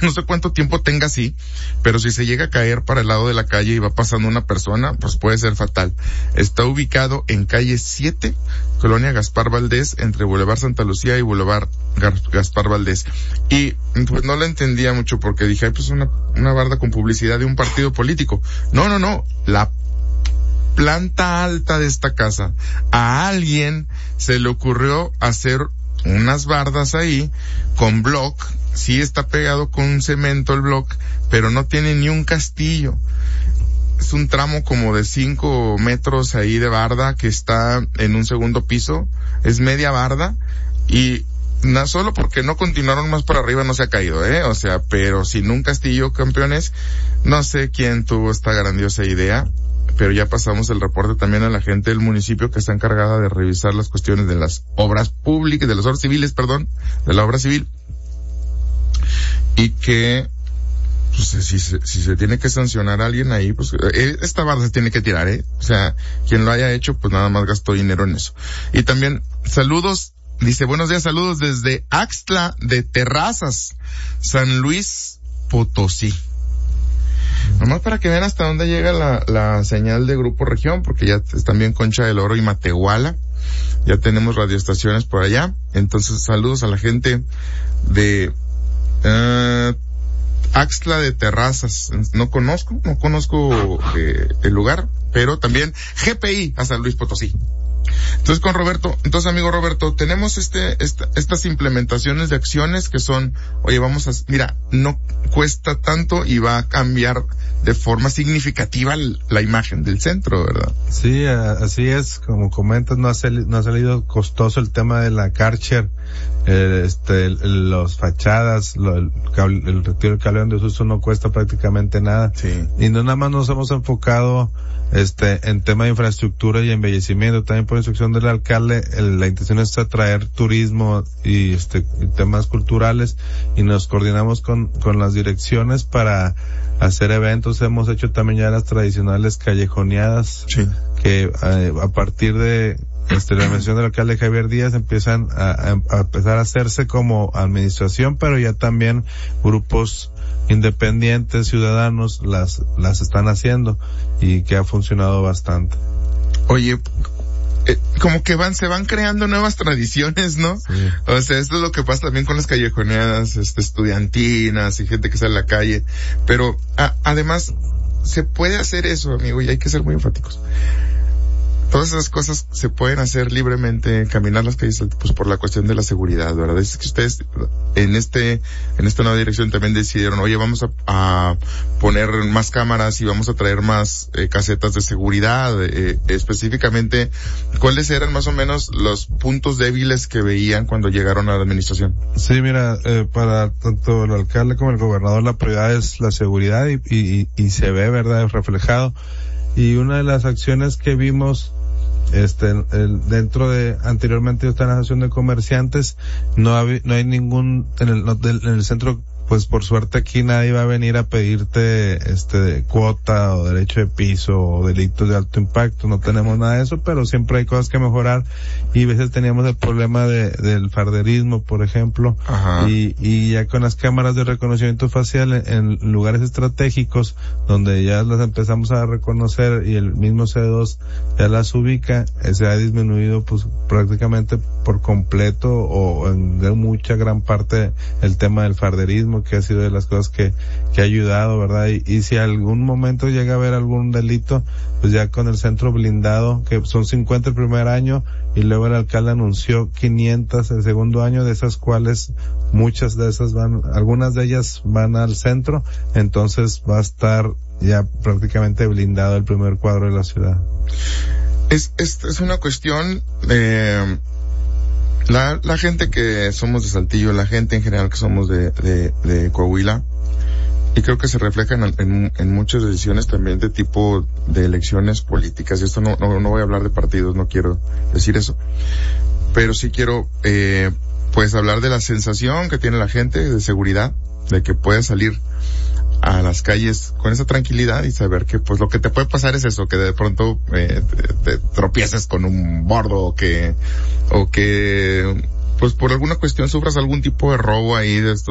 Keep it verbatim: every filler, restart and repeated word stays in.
no sé cuánto tiempo tenga así, pero si se llega a caer para el lado de la calle y va pasando una persona, pues puede ser fatal. Está ubicado en calle siete, Colonia Gaspar Valdés, entre Boulevard Santa Lucía y Boulevard Gaspar Valdés. Y pues no la entendía mucho porque dije, ay, pues una, una barda con publicidad de un partido político. No, no, no, la planta alta de esta casa, a alguien se le ocurrió hacer unas bardas ahí con block. Sí está pegado con cemento el block, pero no tiene ni un castillo. Es un tramo como de cinco metros ahí de barda que está en un segundo piso, es media barda, y no solo porque no continuaron más para arriba no se ha caído, eh, o sea, pero sin un castillo, campeones. No sé quién tuvo esta grandiosa idea, pero ya pasamos el reporte también a la gente del municipio que está encargada de revisar las cuestiones de las obras públicas, de las obras civiles, perdón, de la obra civil, y que pues si se, si se tiene que sancionar a alguien ahí, pues eh, esta barra se tiene que tirar, eh, o sea, quien lo haya hecho, pues nada más gastó dinero en eso. Y también, saludos, dice, buenos días, saludos desde Axtla de Terrazas, San Luis Potosí. Nomás para que vean hasta dónde llega la, la señal de Grupo Región, porque ya están bien Concha del Oro y Matehuala, ya tenemos radioestaciones por allá. Entonces, saludos a la gente de uh, Axtla de Terrazas. No conozco, no conozco eh, el lugar, pero también G P I a San Luis Potosí. Entonces con Roberto, entonces amigo Roberto, tenemos este, esta, estas implementaciones de acciones que son, oye, vamos a, mira, no cuesta tanto y va a cambiar de forma significativa la imagen del centro, ¿verdad? Sí, así es, como comentas, no ha salido, no ha salido costoso el tema de la Karcher, eh, este, el, los fachadas, lo, el, cable, el retiro del cable de desuso no cuesta prácticamente nada. Sí. Y no nada más nos hemos enfocado este en tema de infraestructura y embellecimiento, también por instrucción del alcalde, el, la intención es atraer turismo y este y temas culturales, y nos coordinamos con con las direcciones para hacer eventos. Hemos hecho también ya las tradicionales callejoneadas, sí, que eh, a partir de este, la mención del alcalde Javier Díaz empiezan a, a, a empezar a hacerse como administración, pero ya también grupos independientes, ciudadanos, las, las están haciendo, y que ha funcionado bastante. Oye, eh, como que van, se van creando nuevas tradiciones, ¿no? Sí. O sea, esto es lo que pasa también con las callejoneadas, este, estudiantinas y gente que sale a la calle. Pero, a, además, se puede hacer eso, amigo, y hay que ser muy enfáticos. Todas esas cosas se pueden hacer libremente, caminar las calles, pues por la cuestión de la seguridad, ¿verdad? Es que ustedes en este, en esta nueva dirección también decidieron, oye, vamos a, a poner más cámaras y vamos a traer más eh, casetas de seguridad, eh, específicamente, ¿cuáles eran más o menos los puntos débiles que veían cuando llegaron a la administración? Sí, mira, eh, para tanto el alcalde como el gobernador la prioridad es la seguridad, y, y, y se ve, ¿verdad?, reflejado. Y una de las acciones que vimos este el, dentro de anteriormente esta asociación de comerciantes, no hay, no hay ningún en el, no, del, en el centro, pues por suerte aquí nadie va a venir a pedirte este cuota o derecho de piso o delitos de alto impacto, no tenemos nada de eso, pero siempre hay cosas que mejorar, y a veces teníamos el problema de del farderismo, por ejemplo. Ajá. y y ya con las cámaras de reconocimiento facial en, en lugares estratégicos donde ya las empezamos a reconocer y el mismo C dos ya las ubica, se ha disminuido pues prácticamente por completo o en mucha gran parte el tema del farderismo, que ha sido de las cosas que, que ha ayudado, ¿verdad? Y, y si algún momento llega a haber algún delito, pues ya con el centro blindado, que son cincuenta el primer año, y luego el alcalde anunció quinientas el segundo año, de esas cuales muchas de esas van, algunas de ellas van al centro, entonces va a estar ya prácticamente blindado el primer cuadro de la ciudad. Es, es, es una cuestión de, la, la gente que somos de Saltillo, la gente en general que somos de, de, de Coahuila, y creo que se refleja en, en, en muchas decisiones también de tipo de elecciones políticas. Y esto no, no, no voy a hablar de partidos, no quiero decir eso, pero sí quiero, eh, pues hablar de la sensación que tiene la gente de seguridad, de que puede salir a las calles con esa tranquilidad y saber que pues lo que te puede pasar es eso, que de pronto eh, te, te tropieces con un bordo, o que, o que pues por alguna cuestión sufras algún tipo de robo ahí de estos